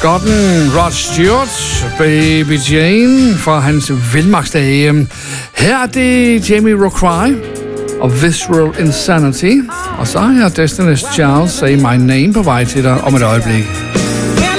skotten Rod Stewart, Baby Jane fra hans vildmarksdage. Her er det Jamiroquai og Visceral Insanity. Og så er Destiny's Child, Say My Name på vej til dig om et øjeblik.